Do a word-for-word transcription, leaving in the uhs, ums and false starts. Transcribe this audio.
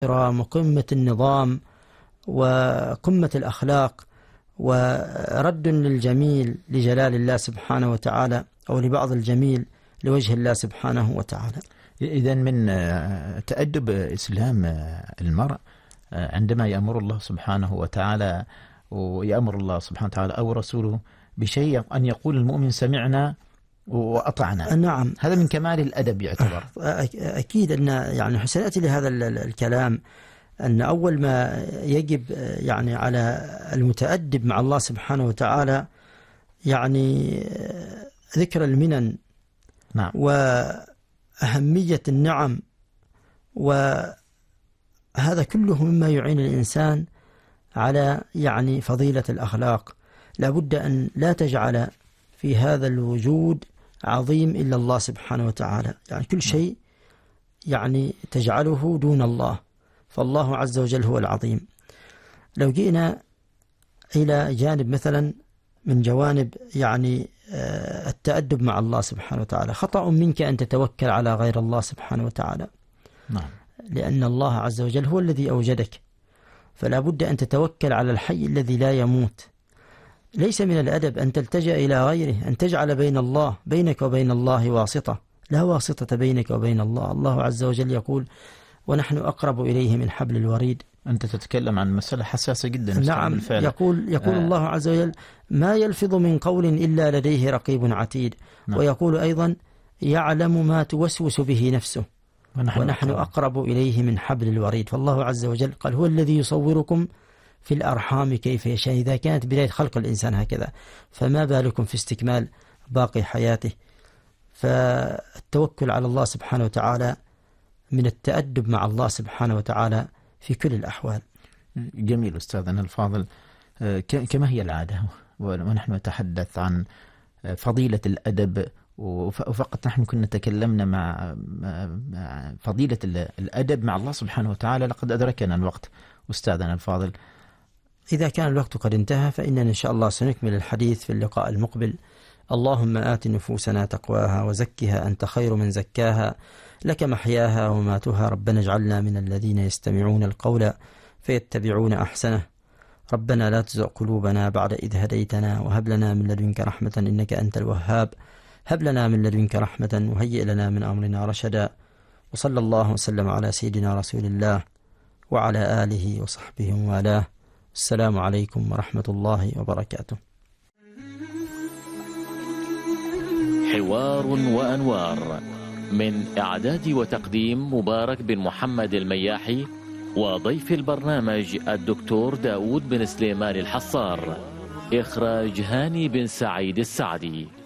وقمة النظام وقمة الأخلاق ورد للجميل لجلال الله سبحانه وتعالى أو لبعض الجميل لوجه الله سبحانه وتعالى. إذن من تأدب إسلام المرء عندما يأمر الله سبحانه وتعالى ويأمر الله سبحانه وتعالى أو رسوله بشيء أن يقول المؤمن سمعنا وأطعنا. نعم، هذا من كمال الأدب يعتبر. أكيد أن يعني سنأتي لهذا الكلام، أن أول ما يجب يعني على المتأدب مع الله سبحانه وتعالى يعني ذكر المنن. نعم. وأهمية النعم، وهذا كله مما يعين الإنسان على يعني فضيلة الأخلاق. لابد أن لا تجعل في هذا الوجود عظيم إلا الله سبحانه وتعالى، يعني كل شيء يعني تجعله دون الله، فالله عز وجل هو العظيم. لو جئنا إلى جانب مثلا من جوانب يعني التأدب مع الله سبحانه وتعالى، خطأ منك أن تتوكل على غير الله سبحانه وتعالى. نعم. لأن الله عز وجل هو الذي أوجدك، فلا بد أن تتوكل على الحي الذي لا يموت. ليس من الأدب أن تلتجأ إلى غيره، أن تجعل بين الله بينك وبين الله واسطة، لا واسطة بينك وبين الله. الله عز وجل يقول ونحن أقرب إليه من حبل الوريد. أنت تتكلم عن مسألة حساسة جدا. نعم. بالفعل. يقول, يقول آه. الله عز وجل ما يلفظ من قول إلا لديه رقيب عتيد. نعم. ويقول أيضا يعلم ما توسوس به نفسه ونحن, ونحن أقرب. أقرب إليه من حبل الوريد. فالله عز وجل قال هو الذي يصوركم في الأرحام كيف يشاء. إذا كانت بداية خلق الإنسان هكذا، فما بالكم في استكمال باقي حياته. فالتوكل على الله سبحانه وتعالى من التأدب مع الله سبحانه وتعالى في كل الأحوال. جميل أستاذنا الفاضل. كما هي العادة ونحن نتحدث عن فضيلة الأدب، وفقط نحن كنا تكلمنا مع فضيلة الأدب مع الله سبحانه وتعالى، لقد أدركنا الوقت أستاذنا الفاضل. إذا كان الوقت قد انتهى فإننا إن شاء الله سنكمل الحديث في اللقاء المقبل. اللهم آت نفوسنا تقواها وزكها أنت خير من زكاها، لك محياها وماتها. ربنا اجعلنا من الذين يستمعون القول فيتبعون أحسنه. ربنا لا تزغ قلوبنا بعد إذ هديتنا وهب لنا من لدنك رحمة إنك أنت الوهاب. هب لنا من لدنك رحمة وهيئ لنا من أمرنا رشدا. وصلى الله وسلم على سيدنا رسول الله وعلى آله وصحبه وآله. السلام عليكم ورحمة الله وبركاته. حوار وأنوار، من إعداد وتقديم مبارك بن محمد المياحي، وضيف البرنامج الدكتور داود بن سليمان الحصار، إخراج هاني بن سعيد السعدي.